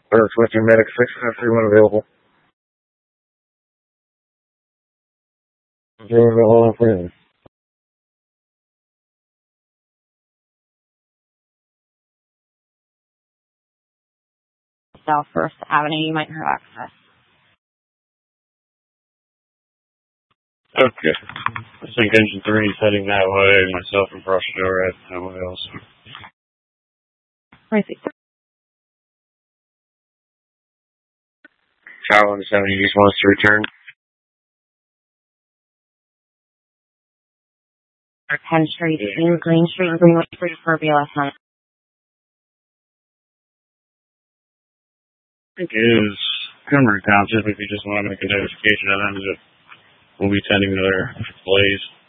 Or requesting medic 653 when available. All friends. South First Avenue, you might have access. Okay. I think engine 3 is heading that way. Myself and Brushdor at nobody else. I see. Tower 170 just wants to return. 10th Street, Green Street, and Greenway Street for BLS 9. I think it is Cumberland Township if you just want to make a notification of them that we'll be tending to their blaze.